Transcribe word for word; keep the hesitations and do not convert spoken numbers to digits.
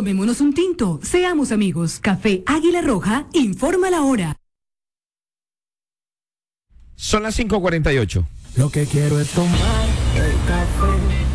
Tomémonos un tinto, seamos amigos. Café Águila Roja, informa la hora. Son las cinco cuarenta y ocho. Lo que quiero es tomar el café